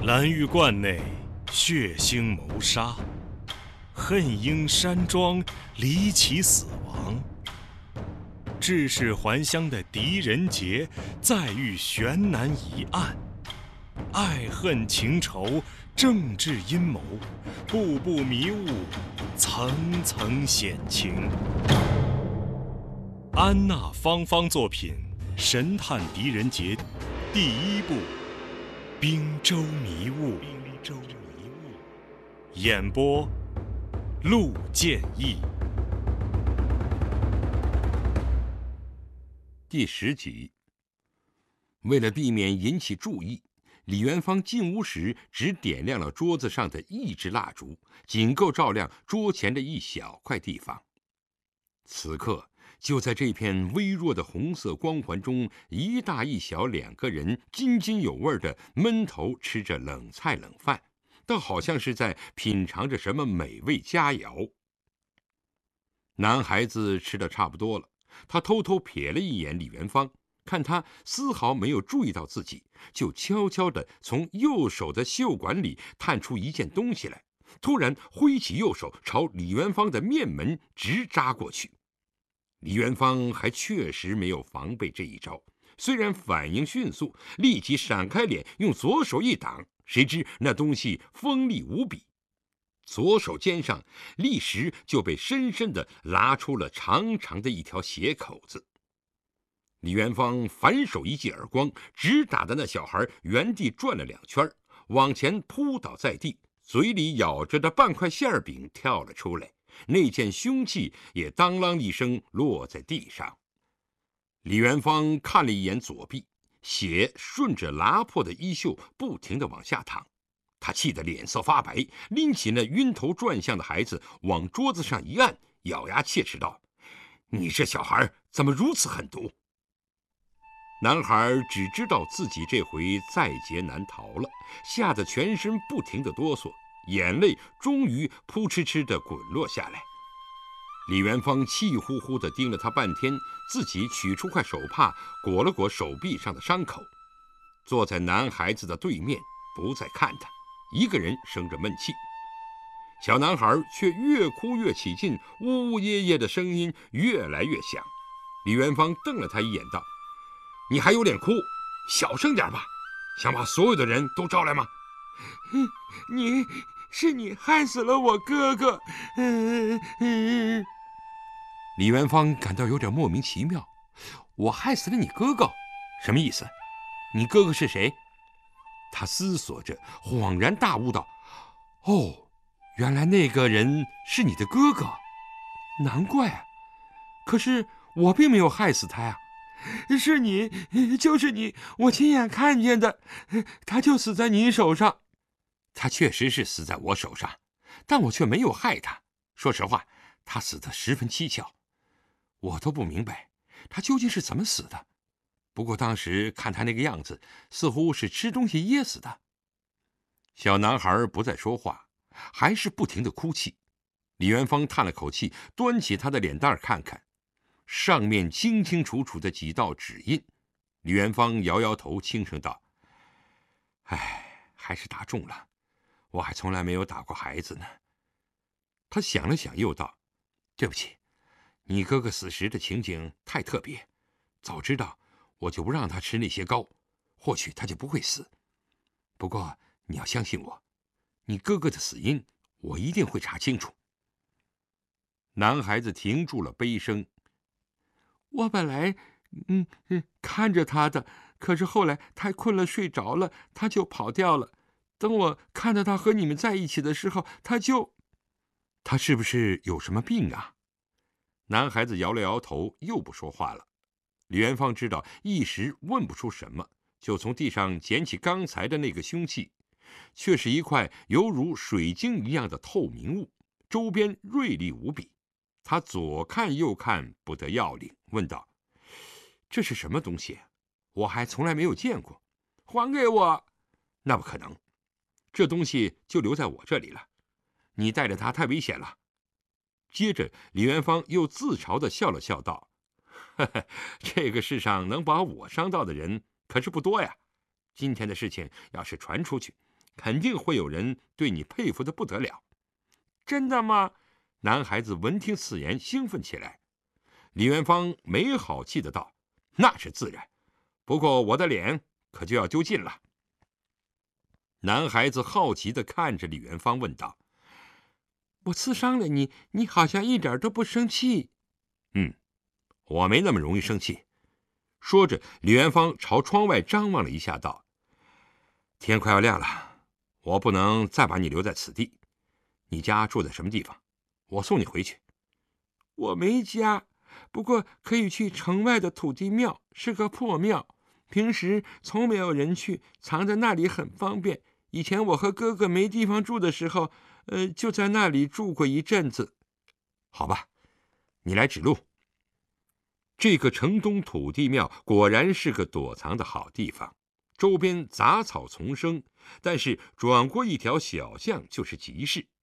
蓝玉观内血腥谋杀，恨婴山庄离奇死亡。致使还乡的狄仁杰再遇悬难疑案，爱恨情仇、政治阴谋，步步迷雾，层层险情。安娜芳芳作品《神探狄仁杰》第1部《滨州迷雾》，演播陆建义。 第10集。为了避免引起注意，李元芳进屋时只点亮了桌子上的1支蜡烛，仅够照亮桌前的一小块地方。此刻，就在这片微弱的红色光环中，一大一小2个人津津有味地闷头吃着冷菜冷饭，倒好像是在品尝着什么美味佳肴。男孩子吃得差不多了，他偷偷瞥了一眼李元芳，看他丝毫没有注意到自己，就悄悄地从右手的袖管里探出一件东西来，突然挥起右手朝李元芳的面门直扎过去。李元芳还确实没有防备这一招，虽然反应迅速，立即闪开脸，用左手一挡，谁知那东西锋利无比，左手肩上立时就被深深地拉出了长长的一条血口子。李元芳反手一记耳光，直打的那小孩原地转了2圈，往前扑倒在地，嘴里咬着的半块馅饼跳了出来，那件凶器也当啷一声落在地上。李元芳看了一眼左臂，血顺着拉破的衣袖不停地往下淌，他气得脸色发白，拎起那晕头转向的孩子往桌子上一按，咬牙切齿道：“你这小孩怎么如此狠毒？”男孩只知道自己这回在劫难逃了，吓得全身不停地哆嗦，眼泪终于扑哧哧地滚落下来。李元芳气呼呼地盯了他半天，自己取出块手帕裹了裹手臂上的伤口，坐在男孩子的对面，不再看他，一个人生着闷气。小男孩却越哭越起劲，呜呜咽咽的声音越来越响。李元芳瞪了他一眼道：“你还有脸哭？小声点吧，想把所有的人都招来吗？”“ 你害死了我哥哥。” 李元芳感到有点莫名其妙。“我害死了你哥哥？什么意思？你哥哥是谁？”他思索着，恍然大悟道：“哦，原来那个人是你的哥哥，难怪啊！可是我并没有害死他呀。”“ 是你，就是你，我亲眼看见的，他就死在你手上。”“ 他确实是死在我手上，但我却没有害他。说实话，他死得十分蹊跷，我都不明白他究竟是怎么死的。不过当时看他那个样子，似乎是吃东西噎死的。”小男孩不再说话，还是不停地哭泣。李元芳叹了口气，端起他的脸蛋看看，上面清清楚楚的几道指印。李元芳摇摇头，轻声道：“哎，还是打中了，我还从来没有打过孩子呢。”他想了想，又道：“对不起，你哥哥死时的情景太特别，早知道我就不让他吃那些糕，或许他就不会死。不过你要相信我，你哥哥的死因我一定会查清楚。”男孩子停住了悲声：“ 我本来看着他的，可是后来太困了睡着了，他就跑掉了。等我看到他和你们在一起的时候， 他是不是有什么病啊？”男孩子摇了摇头，又不说话了。李元芳知道一时问不出什么，就从地上捡起刚才的那个凶器，却是一块犹如水晶一样的透明物，周边锐利无比。他左看右看，不得要领，问道：“这是什么东西？我还从来没有见过。”“ 还给我！”“ 那不可能，这东西就留在我这里了。你带着它太危险了。”接着李元芳又自嘲地笑了笑道：“呵呵，这个世上能把我伤到的人可是不多呀。今天的事情要是传出去， 肯定会有人对你佩服得不得了。”“ 真的吗？” 男孩子闻听此言，兴奋起来。李元芳没好气的道：“那是自然，不过我的脸可就要丢尽了。”男孩子好奇地看着李元芳，问道：“ 我刺伤了你，你好像一点都不生气。”“ 我没那么容易生气。”说着，李元芳朝窗外张望了一下，道：“天快要亮了，我不能再把你留在此地。你家住在什么地方？我送你回去。”“ 我没家，不过可以去城外的土地庙，是个破庙，平时从没有人去，藏在那里很方便。以前我和哥哥没地方住的时候，就在那里住过一阵子。”“ 好吧，你来指路。”这个城东土地庙果然是个躲藏的好地方，周边杂草丛生，但是转过一条小巷就是集市。